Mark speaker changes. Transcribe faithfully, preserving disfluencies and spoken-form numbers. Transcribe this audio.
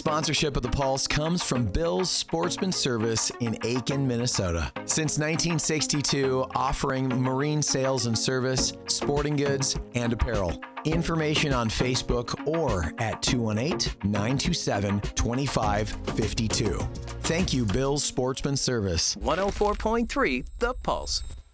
Speaker 1: sponsorship of The Pulse comes from Bill's Sportsman Service in Aiken, Minnesota. Since nineteen sixty-two, offering marine sales and service, sporting goods, and apparel. Information on Facebook or at two one eight, nine two seven, two five five two. Thank you, Bill's Sportsman Service.
Speaker 2: one oh four point three The Pulse.